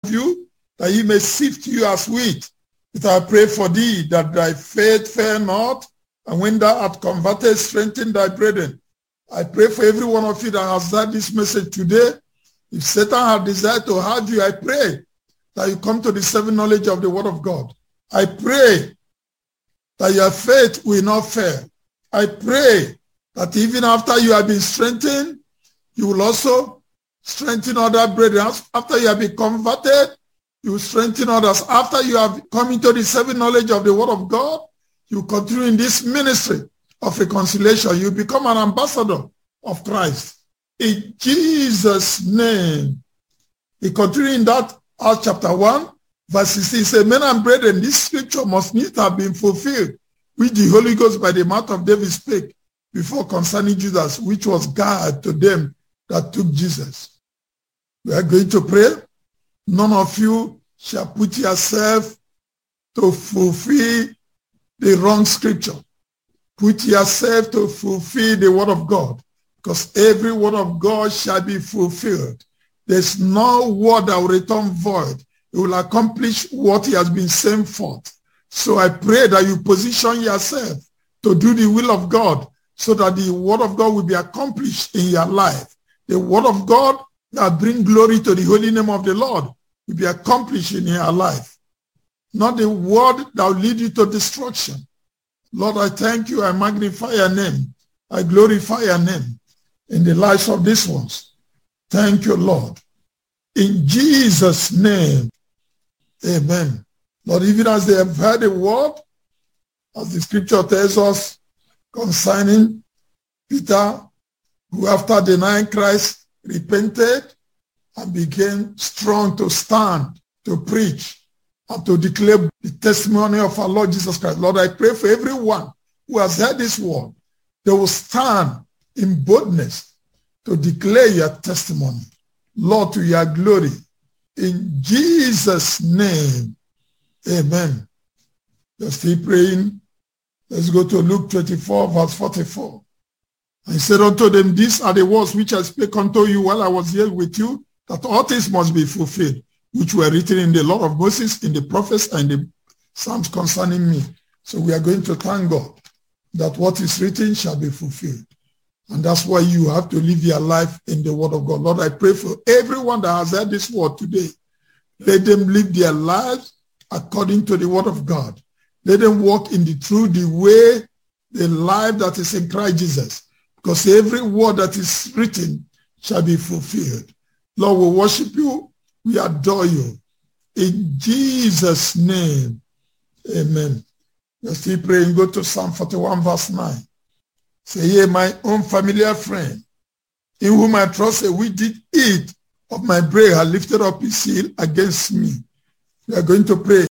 you, that he may sift you as wheat. But I pray for thee, that thy faith fail not, and when thou art converted, strengthen thy brethren. I pray for every one of you that has heard this message today. If Satan had desired to have you, I pray that you come to the saving knowledge of the word of God. I pray that your faith will not fail. I pray that even after you have been strengthened, you will also strengthen other brethren. After you have been converted, you will strengthen others. After you have come into the saving knowledge of the word of God, you continue in this ministry of reconciliation. You become an ambassador of Christ. In Jesus' name. He continued in that Acts chapter 1, verse 16. He said, men and brethren, this scripture must needs have been fulfilled, which the Holy Ghost by the mouth of David spake before concerning Jesus, which was God to them that took Jesus. We are going to pray. None of you shall put yourself to fulfill the wrong scripture. Put yourself to fulfill the word of God, because every word of God shall be fulfilled. There's no word that will return void. It will accomplish what he has been sent forth. So I pray that you position yourself to do the will of God, so that the word of God will be accomplished in your life. The word of God that brings glory to the holy name of the Lord will be accomplished in your life. Not the word that will lead you to destruction. Lord, I thank you. I magnify your name. I glorify your name in the lives of these ones. Thank you, Lord. In Jesus' name, amen. Lord, even as they have heard the word, as the scripture tells us concerning Peter, who after denying Christ repented and became strong to stand, to preach, and to declare the testimony of our Lord Jesus Christ. Lord, I pray for everyone who has heard this word, they will stand in boldness to declare your testimony, Lord, to your glory. In Jesus' name, amen. You're still praying. Let's go to Luke 24, verse 44. And he said unto them, these are the words which I spake unto you while I was here with you, that all things must be fulfilled, which were written in the law of Moses, in the prophets, and the Psalms concerning me. So we are going to thank God that what is written shall be fulfilled. And that's why you have to live your life in the word of God. Lord, I pray for everyone that has heard this word today. Let them live their lives according to the word of God. Let them walk in the truth, the way, the life that is in Christ Jesus. Because every word that is written shall be fulfilled. Lord, we worship you. We adore you. In Jesus' name, amen. We're still praying. Go to Psalm 41, verse 9. Say, yea, my own familiar friend, in whom I trust, which did eat of my bread, had lifted up his heel against me. We are going to pray.